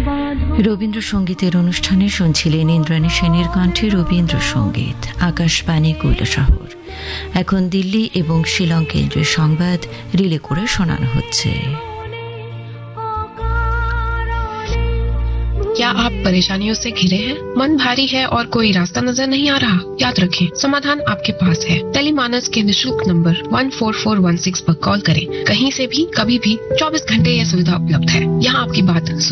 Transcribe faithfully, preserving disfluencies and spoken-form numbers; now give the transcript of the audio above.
রবীন্দ্রসঙ্গীতের অনুষ্ঠানে শুনছিলেন ইন্দ্রাণী সেনের কণ্ঠে রবীন্দ্রসঙ্গীত। আকাশবাণী কৈলাসহর। এখন দিল্লি এবং শিলং কেন্দ্রের সংবাদ রিলে করে শোনানো হচ্ছে। क्या आप परेशानियों से घिरे हैं? मन भारी है और कोई रास्ता नजर नहीं आ रहा? याद रखें, समाधान आपके पास है। टेलीमानस के निशुल्क number one four four one six पर कॉल करें। कहीं से भी, कभी भी, चौबीस घंटे यह सुविधा उपलब्ध है। यहाँ आपकी बात